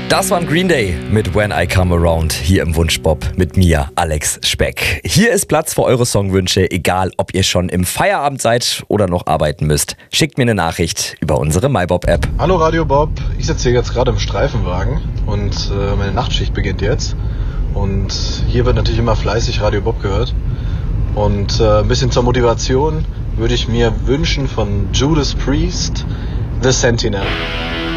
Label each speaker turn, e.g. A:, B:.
A: Das war Green Day mit When I Come Around hier im Wunschbop mit mir, Alex Speck. Hier ist Platz für eure Songwünsche, egal ob ihr schon im Feierabend seid oder noch arbeiten müsst. Schickt mir eine Nachricht über unsere MyBob-App.
B: Hallo Radio Bob, ich sitze hier jetzt gerade im Streifenwagen und meine Nachtschicht beginnt jetzt. Und hier wird natürlich immer fleißig Radio Bob gehört. Und ein bisschen zur Motivation würde ich mir wünschen von Judas Priest, The Sentinel.